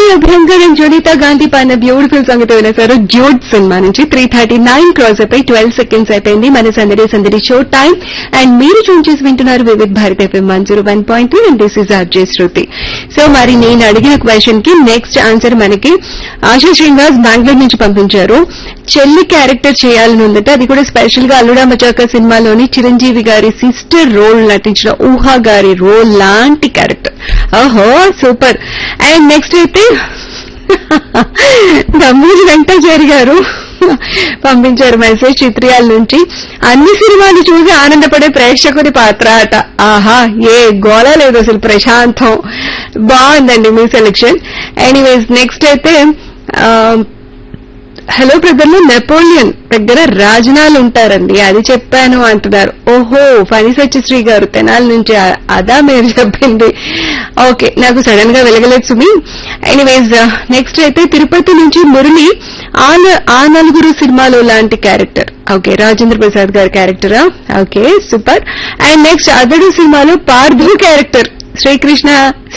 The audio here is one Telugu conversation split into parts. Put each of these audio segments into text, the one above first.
అభ్యంకర్ అండ్ జోనితా గాంధీ పాడిన బ్యూటిఫుల్ సంగీతం వినేశారు డ్యూడ్ సినిమా నుంచి. 3:39 క్రాస్ అయిపోయి 12 సెకండ్స్ అయిపోయింది మన సందడి షో టైం. అండ్ మీరు చూన్ చేసి వింటున్నారు Vividh Bharat FM 101.2 and this is RJ Shruti. So మరి నేను అడిగిన క్వశ్చన్ కి నెక్స్ట్ ఆన్సర్ మనకి ఆశా శ్రీనివాస్ బెంగళూరు నుంచి పంపించారు. చెల్లి క్యారెక్టర్ చేయాలని ఉందట, అది కూడా స్పెషల్ గా అల్లుడా మజాకా సినిమాలోని చిరంజీవి గారి సిస్టర్ రోల్ నటించిన ఊహా గారి రోల్ లాంటి క్యారెక్టర్. ఓహో సూపర్. అండ్ నెక్స్ట్ అయితే దమ్మూరి వెంకటాచారి గారు పంపించారు మెసేజ్ చిత్రియాల నుంచి. అన్ని సినిమాలు చూసి ఆనందపడే ప్రేక్షకుడి పాత్ర అట. ఆహా ఏ గోళ లేదు అసలు, ప్రశాంతం. బాగుందండి మీ సెలెక్షన్. ఎనీవేస్ నెక్స్ట్ అయితే హలో బ్రదర్ లో నెపోలియన్ దగ్గర రాజనాలు ఉంటారండి, అది చెప్పాను అంటున్నారు. ఓహో ఫణి సత్యశ్రీ గారు తెనాలి నుంచి, అదా మీరు చెప్పింది. ఓకే నాకు సడన్ గా వెలగలేదు సుమి. ఎనీవేస్ నెక్స్ట్ అయితే తిరుపతి నుంచి మురళి ఆ నలుగురు సినిమాలో లాంటి క్యారెక్టర్. ఓకే రాజేంద్ర ప్రసాద్ గారి క్యారెక్టరా, ఓకే సూపర్. అండ్ నెక్స్ట్ అతడు సినిమాలో పార్థు క్యారెక్టర్ శ్రీకృష్ణ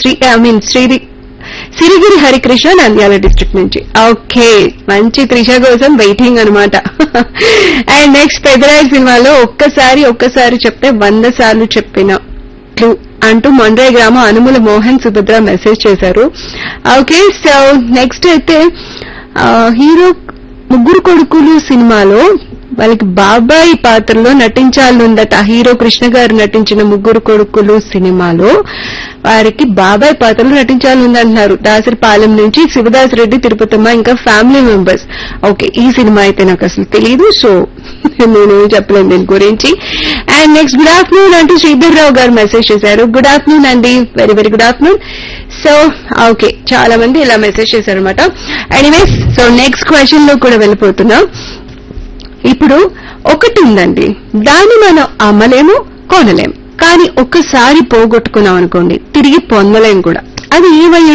సిరిగిరి హరికృష్ణ నంద్యాల డిస్ట్రిక్ట్ నుంచి. ఓకే మంచి త్రిష కోసం వెయిటింగ్ అనమాట. అండ్ నెక్స్ట్ పెదరాయి సినిమాలో ఒక్కసారి చెప్తే 100 సార్లు చెప్పిన అంటూ మొండ్రాయి గ్రామం అనుముల మోహన్ సుభద్ర మెసేజ్ చేశారు. ఓకే సో నెక్స్ట్ అయితే హీరో ముగ్గురు కొడుకులు సినిమాలో వాళ్ళకి బాబాయి పాత్రలో నటించాలనుందట. హీరో కృష్ణ గారు నటించిన ముగ్గురు కొడుకులు సినిమాలో వారికి బాబాయ్ పాత్రలో నటించాలనుందంటున్నారు. దాసరిపాలెం నుంచి శివదాస్ రెడ్డి, తిరుపతమ్మ ఇంకా ఫ్యామిలీ మెంబర్స్. ఓకే ఈ సినిమా అయితే నాకు అసలు తెలీదు, సో నేనేం చెప్పలేను దీని గురించి. అండ్ నెక్స్ట్ గుడ్ ఆఫ్టర్నూన్ అంటూ శ్రీధర్ రావు గారు మెసేజ్ చేశారు. గుడ్ ఆఫ్టర్నూన్ అండి, very very good afternoon. So okay చాలా మంది ఇలా మెసేజ్ చేశారనమాట. ఎనీవేస్ సో నెక్స్ట్ క్వశ్చన్ లో కూడా వెళ్ళిపోతున్నాం. ఇప్పుడు ఒకటి ఉందండి, దాన్ని మనం అమ్మలేము కొనలేము, కానీ ఒక్కసారి పోగొట్టుకున్నాం అనుకోండి తిరిగి పొందలేం కూడా. అది ఏమై